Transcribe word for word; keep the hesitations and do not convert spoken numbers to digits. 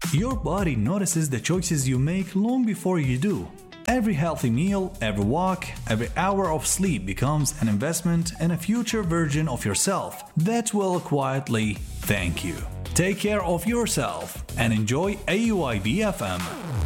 Your body notices the choices you make long before you do. Every healthy meal, every walk, every hour of sleep becomes an investment in a future version of yourself that will quietly thank you. Take care of yourself and enjoy A U I B F M.